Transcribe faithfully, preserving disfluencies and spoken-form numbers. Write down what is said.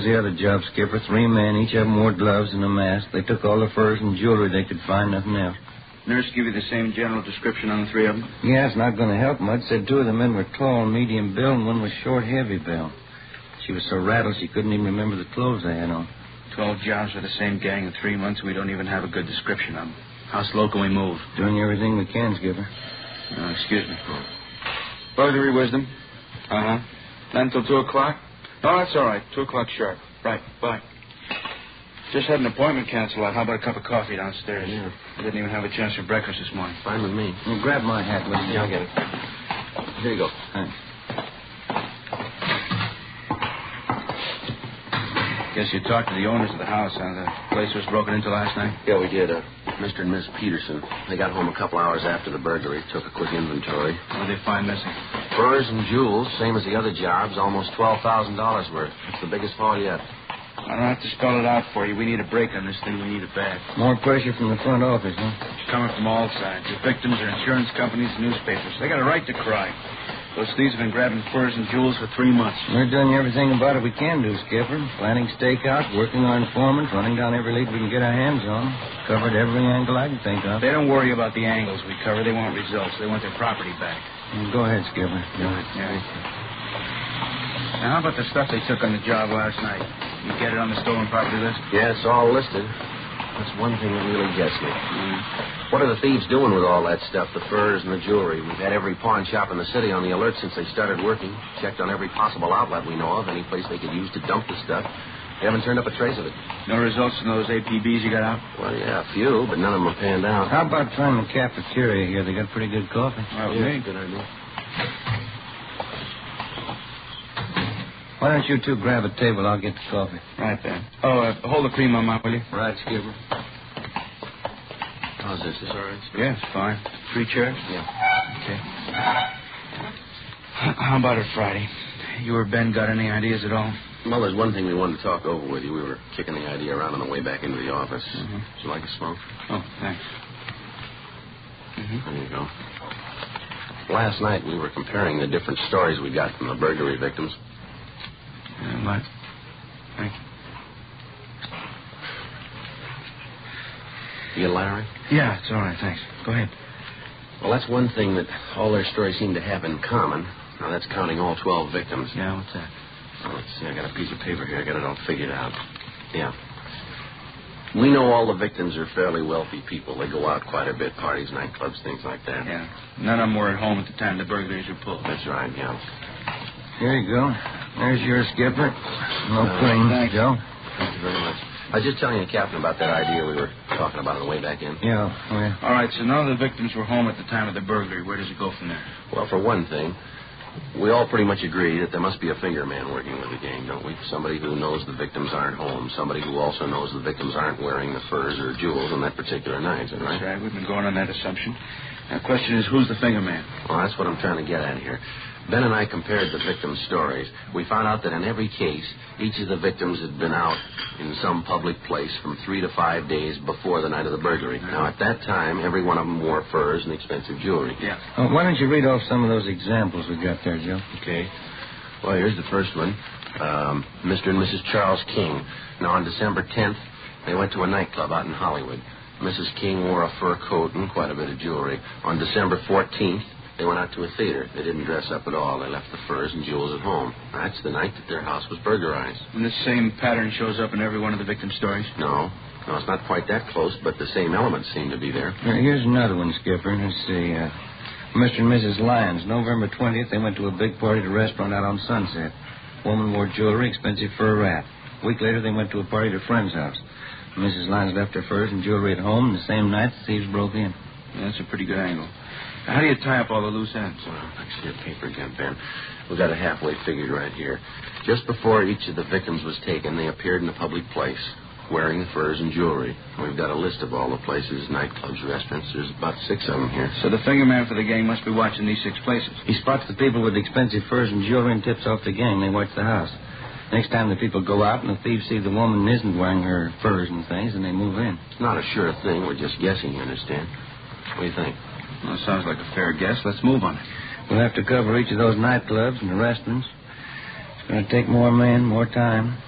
was the other job, Skipper. Three men, each of them wore gloves and a mask. They took all the furs and jewelry they could find, nothing else. Nurse give you the same general description on the three of them? Yeah, it's not going to help much. Said two of the men were tall, medium build, and one was short, heavy build. She was so rattled she couldn't even remember the clothes they had on. Twelve jobs with the same gang in three months. We don't even have a good description of them. How slow can we move? Doing everything we can, Skipper. Uh, excuse me. Burglary wisdom. Uh-huh. Not until two o'clock? Oh, that's all right. Two o'clock sharp. Right. Bye. Just had an appointment canceled out. How about a cup of coffee downstairs? Yeah. I didn't even have a chance for breakfast this morning. Fine with me. Well, grab my hat, will you? Yeah, I'll get it. Here you go. Thanks. Guess you talked to the owners of the house, huh? The place was broken into last night? Yeah, we did. Uh, Mister and Miss Peterson. They got home a couple hours after the burglary, took a quick inventory. What did they find missing? Furs and jewels, same as the other jobs, almost twelve thousand dollars worth. It's the biggest haul yet. I don't have to spell it out for you. We need a break on this thing. We need it bad. More pressure from the front office, huh? It's coming from all sides. The victims are insurance companies and newspapers. They got a right to cry. Those thieves have been grabbing furs and jewels for three months. We're doing everything about it we can do, Skipper. Planning stakeout, working on informants, running down every lead we can get our hands on. Covered every angle I can think of. They don't worry about the angles we cover. They want results. They want their property back. Well, go ahead, Skipper. Go ahead. Yeah. Now, how about the stuff they took on the job last night? You get it on the stolen property list? Yeah, it's all listed. That's one thing that really gets me. Mm. What are the thieves doing with all that stuff, the furs and the jewelry? We've had every pawn shop in the city on the alert since they started working. Checked on every possible outlet we know of, any place they could use to dump the stuff. They haven't turned up a trace of it. No results from those A P Bs you got out? Well, yeah, a few, but none of them are panned out. How about trying the cafeteria here? They got pretty good coffee. Well, yeah, me. good idea. Why don't you two grab a table? I'll get the coffee. Right there. Oh, uh, hold the cream on, will you? Right, Skipper. How's this? Is all right? Yeah, it's fine. Three chairs? Yeah. Okay. H- How about it Friday? You or Ben got any ideas at all? Well, there's one thing we wanted to talk over with you. We were kicking the idea around on the way back into the office. Mm-hmm. Would you like a smoke? Oh, thanks. Mm-hmm. There you go. Last night we were comparing the different stories we got from the burglary victims. Yeah, what? Thank you. You get Larry? Yeah, it's all right, thanks. Go ahead. Well, that's one thing that all their stories seem to have in common. Now, that's counting all twelve victims. Yeah, what's that? Oh, let's see. I got a piece of paper here. I got it all figured out. Yeah. We know all the victims are fairly wealthy people. They go out quite a bit, parties, nightclubs, things like that. Yeah. None of them were at home at the time the burglaries were pulled. That's right, yeah. Here you go. There's your Skipper. No Uh, cream, thanks. Joe. Thank you very much. I was just telling the captain about that idea we were talking about on the way back in. Yeah, oh, yeah. All right, so none of the victims were home at the time of the burglary. Where does it go from there? Well, for one thing, we all pretty much agree that there must be a finger man working with the gang, don't we? Somebody who knows the victims aren't home. Somebody who also knows the victims aren't wearing the furs or jewels on that particular night, is that right? That's right. We've been going on that assumption. Now, the question is, who's the finger man? Well, that's what I'm trying to get at here. Ben and I compared the victims' stories. We found out that in every case, each of the victims had been out in some public place from three to five days before the night of the burglary. Now, at that time, every one of them wore furs and expensive jewelry. Yeah. Oh, why don't you read off some of those examples we got there, Joe? Okay. Well, here's the first one. Um, Mister and Missus Charles King. Now, on December tenth, they went to a nightclub out in Hollywood. Missus King wore a fur coat and quite a bit of jewelry. On December fourteenth, they went out to a theater. They didn't dress up at all. They left the furs and jewels at home. That's the night that their house was burglarized. And this same pattern shows up in every one of the victims' stories? No. No, it's not quite that close, but the same elements seem to be there. Here, here's another one, Skipper. Let's see. Uh, Mister and Missus Lyons, November twentieth, they went to a big party at a restaurant out on Sunset. Woman wore jewelry, expensive fur wrap. A week later, they went to a party at a friend's house. Missus Lyons left her furs and jewelry at home, and the same night, the thieves broke in. Yeah, that's a pretty good angle. Now, how do you tie up all the loose ends? Well, I see your paper again, Ben. We've got it halfway figured right here. Just before each of the victims was taken, they appeared in a public place, wearing the furs and jewelry. We've got a list of all the places, nightclubs, restaurants. There's about six of them here. So the finger man for the gang must be watching these six places. He spots the people with expensive furs and jewelry and tips off the gang. They watch the house. Next time the people go out and the thieves see the woman isn't wearing her furs and things, and they move in. It's not a sure thing. We're just guessing, you understand? What do you think? Well, sounds like a fair guess. Let's move on it. We'll have to cover each of those nightclubs and the restaurants. It's going to take more men, more time.